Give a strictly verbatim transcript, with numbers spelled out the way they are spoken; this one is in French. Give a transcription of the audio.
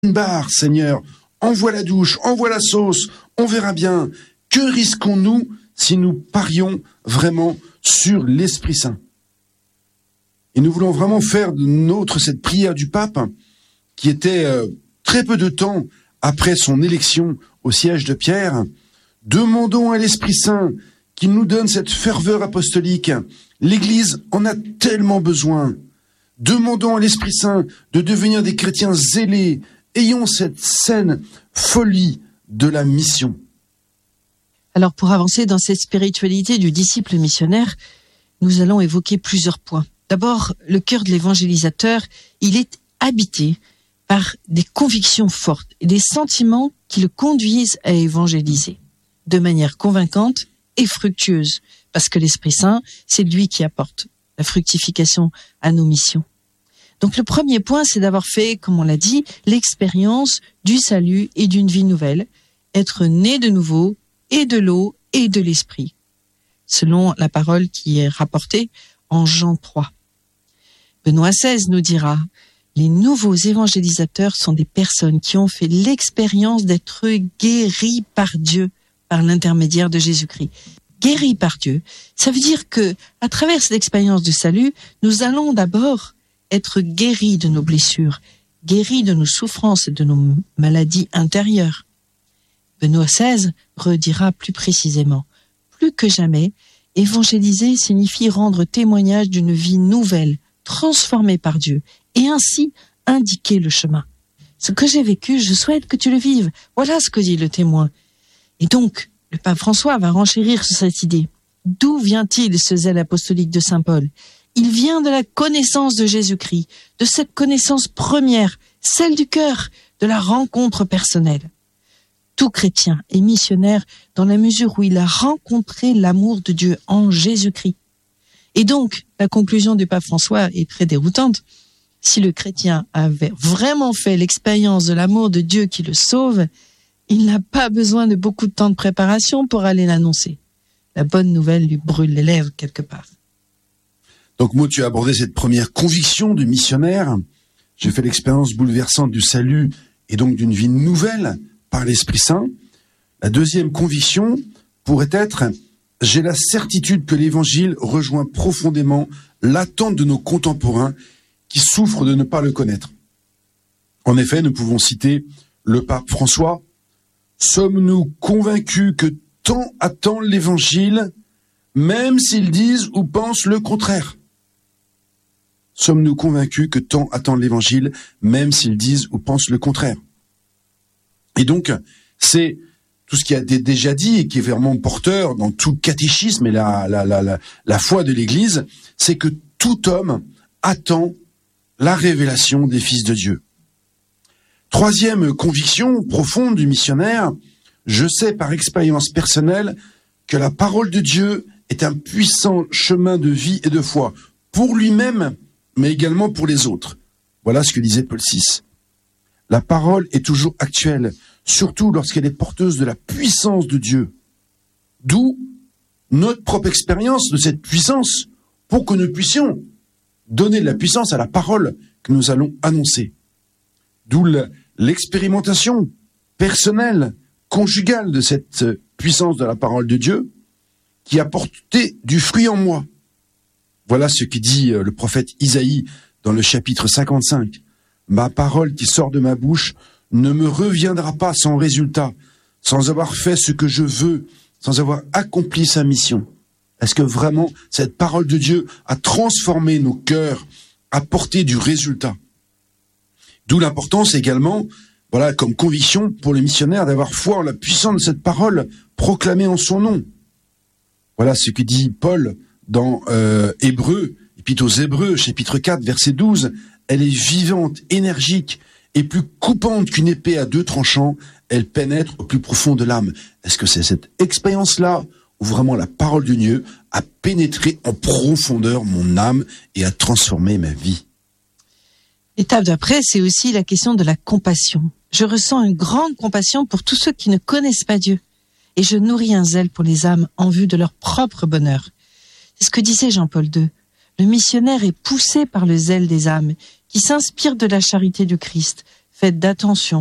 une barre, Seigneur, envoie la douche, envoie la sauce, on verra bien. Que risquons-nous si nous parions vraiment sur l'Esprit Saint? Et nous voulons vraiment faire de nôtre cette prière du pape, qui était euh, très peu de temps après son élection au siège de Pierre. Demandons à l'Esprit Saint qu'il nous donne cette ferveur apostolique. L'Église en a tellement besoin. Demandons à l'Esprit Saint de devenir des chrétiens zélés. Ayons cette saine folie de la mission. Alors, pour avancer dans cette spiritualité du disciple missionnaire, nous allons évoquer plusieurs points. D'abord, le cœur de l'évangélisateur, il est habité par des convictions fortes et des sentiments qui le conduisent à évangéliser de manière convaincante et fructueuse, parce que l'Esprit Saint, c'est lui qui apporte la fructification à nos missions. Donc le premier point, c'est d'avoir fait, comme on l'a dit, l'expérience du salut et d'une vie nouvelle, être né de nouveau et de l'eau et de l'esprit, selon la parole qui est rapportée en Jean trois. Benoît seize nous dira: les nouveaux évangélisateurs sont des personnes qui ont fait l'expérience d'être guéris par Dieu, par l'intermédiaire de Jésus-Christ. Guéris par Dieu, ça veut dire que, à travers cette expérience du salut, nous allons d'abord être guéris de nos blessures, guéris de nos souffrances et de nos maladies intérieures. Benoît seize redira plus précisément: plus que jamais, évangéliser signifie rendre témoignage d'une vie nouvelle, transformée par Dieu, et ainsi indiquer le chemin. Ce que j'ai vécu, je souhaite que tu le vives. Voilà ce que dit le témoin. Et donc, le pape François va renchérir sur cette idée. D'où vient-il ce zèle apostolique de saint Paul? Il vient de la connaissance de Jésus-Christ, de cette connaissance première, celle du cœur, de la rencontre personnelle. Tout chrétien est missionnaire dans la mesure où il a rencontré l'amour de Dieu en Jésus-Christ. Et donc, la conclusion du pape François est très déroutante. Si le chrétien avait vraiment fait l'expérience de l'amour de Dieu qui le sauve, il n'a pas besoin de beaucoup de temps de préparation pour aller l'annoncer. La bonne nouvelle lui brûle les lèvres quelque part. Donc, Maud, tu as abordé cette première conviction du missionnaire. J'ai fait l'expérience bouleversante du salut et donc d'une vie nouvelle par l'Esprit Saint. La deuxième conviction pourrait être: j'ai la certitude que l'Évangile rejoint profondément l'attente de nos contemporains qui souffrent de ne pas le connaître. En effet, nous pouvons citer le pape François: sommes-nous convaincus que tant attend l'Évangile, même s'ils disent ou pensent le contraire? Sommes-nous convaincus que tant attend l'Évangile, même s'ils disent ou pensent le contraire? Et donc, c'est tout ce qui a été déjà dit et qui est vraiment porteur dans tout le catéchisme et la, la, la, la, la foi de l'Église, c'est que tout homme attend la révélation des fils de Dieu. Troisième conviction profonde du missionnaire: je sais par expérience personnelle que la parole de Dieu est un puissant chemin de vie et de foi, pour lui-même, mais également pour les autres. Voilà ce que disait Paul six. La parole est toujours actuelle, surtout lorsqu'elle est porteuse de la puissance de Dieu. D'où notre propre expérience de cette puissance, pour que nous puissions donner de la puissance à la parole que nous allons annoncer. D'où l'expérimentation personnelle, conjugale de cette puissance de la parole de Dieu, qui a porté du fruit en moi. Voilà ce que dit le prophète Isaïe dans le chapitre cinquante-cinq. Ma parole qui sort de ma bouche ne me reviendra pas sans résultat, sans avoir fait ce que je veux, sans avoir accompli sa mission. Est-ce que vraiment cette parole de Dieu a transformé nos cœurs, a porté du résultat? D'où l'importance également, voilà, comme conviction pour le missionnaire, d'avoir foi en la puissance de cette parole proclamée en son nom. Voilà ce que dit Paul dans euh, Hébreux, Épître aux Hébreux, chapitre quatre, verset douze. Elle est vivante, énergique et plus coupante qu'une épée à deux tranchants. Elle pénètre au plus profond de l'âme. Est-ce que c'est cette expérience-là où vraiment la parole de Dieu a pénétré en profondeur mon âme et a transformé ma vie? L'étape d'après, c'est aussi la question de la compassion. Je ressens une grande compassion pour tous ceux qui ne connaissent pas Dieu. Et je nourris un zèle pour les âmes en vue de leur propre bonheur. C'est ce que disait Jean-Paul deux. Le missionnaire est poussé par le zèle des âmes, qui s'inspire de la charité du Christ, Faites attention.